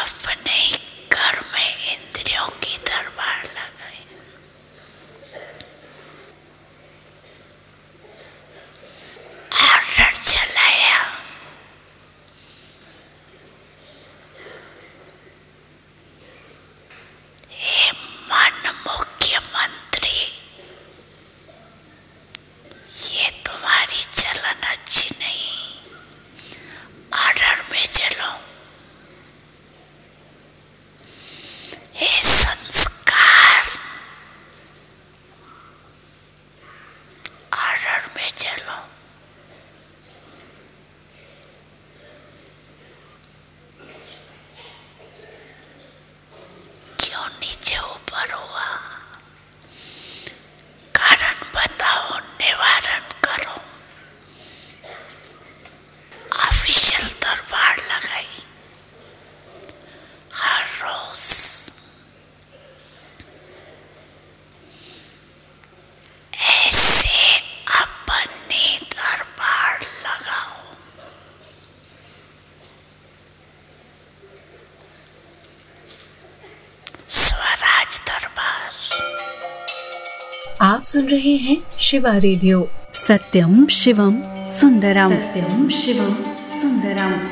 अपने घर में इंद्रियों की दरबार लगाई। ऑर्डर चलाया। हे मन मुख्यमंत्री, ये तुम्हारी चलन अच्छी नहीं, ऑर्डर में चलो। हे संस्कार, ऑर्डर में चलो। क्यों नीचे ऊपर हुआ? कारण बताओ, निवारण करो। ऑफिशियल दरबार लगाई हर रोज। ऐसे अपनी दरबार लगाओ। स्वराज दरबार। आप सुन रहे हैं शिवा रेडियो। सत्यम शिवम सुंदरम। सत्यम शिवम सुंदरम।